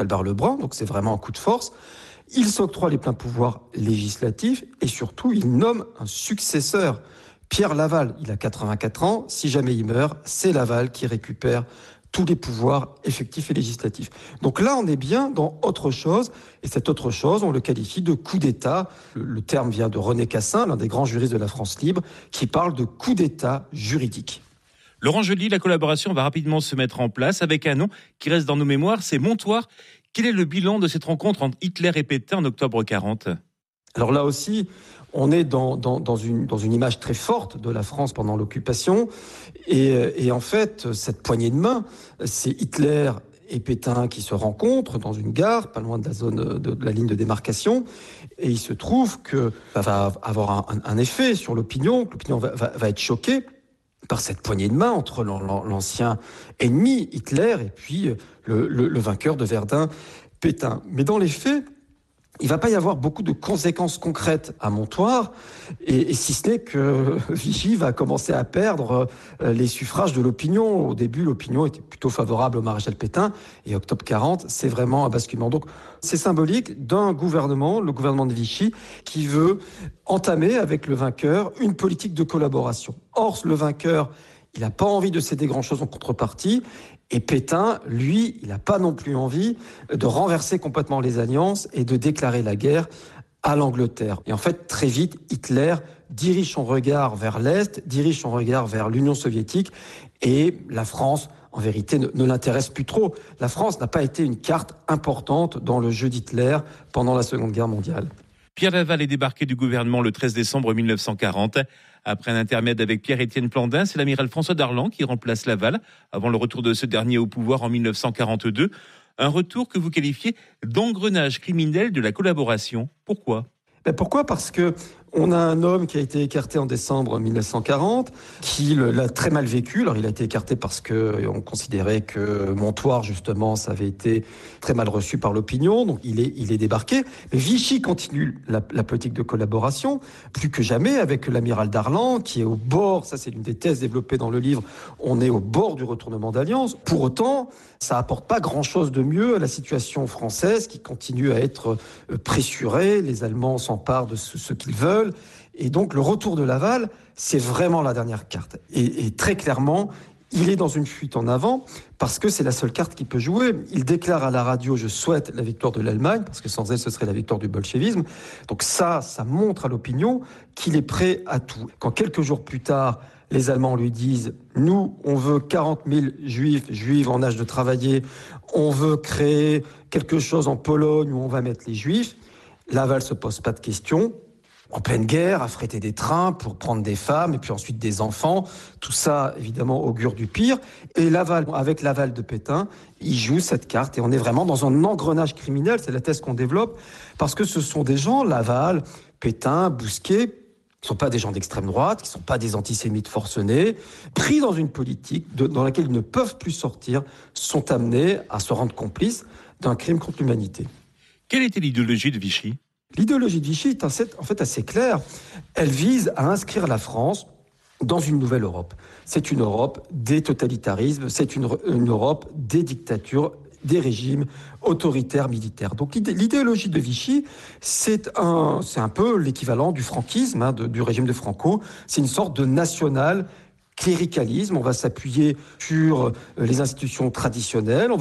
Albert Lebrun, donc c'est vraiment un coup de force. Il s'octroie les pleins pouvoirs législatifs et surtout, il nomme un successeur, Pierre Laval. Il a 84 ans. Si jamais il meurt, c'est Laval qui récupère tous les pouvoirs effectifs et législatifs. Donc là, on est bien dans autre chose. Et cette autre chose, on le qualifie de coup d'État. Le terme vient de René Cassin, l'un des grands juristes de la France libre, qui parle de coup d'État juridique. Laurent Joly, la collaboration va rapidement se mettre en place avec un nom qui reste dans nos mémoires, c'est Montoire. Quel est le bilan de cette rencontre entre Hitler et Pétain en octobre 40 ? Alors là aussi, on est dans une image très forte de la France pendant l'occupation. Et en fait, cette poignée de main, c'est Hitler et Pétain qui se rencontrent dans une gare, pas loin de la zone de la ligne de démarcation. Et il se trouve que ça va avoir un effet sur l'opinion, que l'opinion va être choquée par cette poignée de main entre l'ancien ennemi Hitler et puis le vainqueur de Verdun, Pétain. Mais dans les faits, il ne va pas y avoir beaucoup de conséquences concrètes à Montoire, et si ce n'est que Vichy va commencer à perdre les suffrages de l'opinion. Au début, l'opinion était plutôt favorable au maréchal Pétain, et octobre 40, c'est vraiment un basculement. Donc, c'est symbolique d'un gouvernement, le gouvernement de Vichy, qui veut entamer avec le vainqueur une politique de collaboration. Or, le vainqueur, il n'a pas envie de céder grand-chose en contrepartie. Et Pétain, lui, il n'a pas non plus envie de renverser complètement les alliances et de déclarer la guerre à l'Angleterre. Et en fait, très vite, Hitler dirige son regard vers l'Est, dirige son regard vers l'Union soviétique, et la France, en vérité, ne l'intéresse plus trop. La France n'a pas été une carte importante dans le jeu d'Hitler pendant la Seconde Guerre mondiale. Pierre Laval est débarqué du gouvernement le 13 décembre 1940. Après un intermède avec Pierre-Étienne Plandin, c'est l'amiral François Darlan qui remplace Laval avant le retour de ce dernier au pouvoir en 1942. Un retour que vous qualifiez d'engrenage criminel de la collaboration. Pourquoi ? Pourquoi ? Parce que on a un homme qui a été écarté en décembre 1940, qui l'a très mal vécu. Alors il a été écarté parce que on considérait que Montoire, justement, ça avait été très mal reçu par l'opinion. Donc il est débarqué. Mais Vichy continue la politique de collaboration, plus que jamais, avec l'amiral Darlan, qui est au bord, ça c'est l'une des thèses développées dans le livre, on est au bord du retournement d'alliance. Pour autant, ça apporte pas grand-chose de mieux à la situation française, qui continue à être pressurée. Les Allemands s'emparent de ce qu'ils veulent. Et donc, le retour de Laval, c'est vraiment la dernière carte. Et très clairement, il est dans une fuite en avant parce que c'est la seule carte qu'il peut jouer. Il déclare à la radio « Je souhaite la victoire de l'Allemagne » parce que sans elle, ce serait la victoire du bolchevisme. Donc ça montre à l'opinion qu'il est prêt à tout. Quand quelques jours plus tard, les Allemands lui disent « Nous, on veut 40 000 juifs en âge de travailler. On veut créer quelque chose en Pologne où on va mettre les juifs. » Laval se pose pas de questions. En pleine guerre, affréter des trains pour prendre des femmes et puis ensuite des enfants. Tout ça, évidemment, augure du pire. Et Laval, avec l'aval de Pétain, il joue cette carte et on est vraiment dans un engrenage criminel. C'est la thèse qu'on développe parce que ce sont des gens, Laval, Pétain, Bousquet, qui ne sont pas des gens d'extrême droite, qui ne sont pas des antisémites forcenés, pris dans une politique dans laquelle ils ne peuvent plus sortir, sont amenés à se rendre complices d'un crime contre l'humanité. Quelle était l'idéologie de Vichy ? L'idéologie de Vichy est en fait assez claire. Elle vise à inscrire la France dans une nouvelle Europe. C'est une Europe des totalitarismes, c'est une Europe des dictatures, des régimes autoritaires militaires. Donc l'idéologie de Vichy, c'est un peu l'équivalent du franquisme, du régime de Franco. C'est une sorte de national cléricalisme. On va s'appuyer sur les institutions traditionnelles, on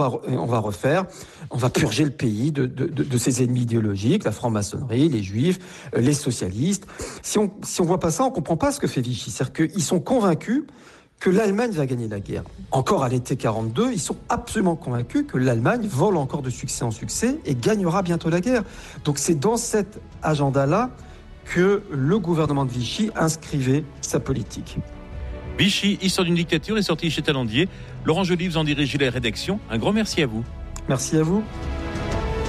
va purger le pays de ses ennemis idéologiques, la franc-maçonnerie, les juifs, les socialistes. Si on voit pas ça, on comprend pas ce que fait Vichy. C'est-à-dire qu'ils sont convaincus que l'Allemagne va gagner la guerre. Encore à l'été 42, ils sont absolument convaincus que l'Allemagne vole encore de succès en succès et gagnera bientôt la guerre. Donc c'est dans cet agenda-là que le gouvernement de Vichy inscrivait sa politique. Vichy, histoire d'une dictature, est sorti chez Talandier. Laurent Joly, vous en dirigez la rédaction. Un grand merci à vous. Merci à vous.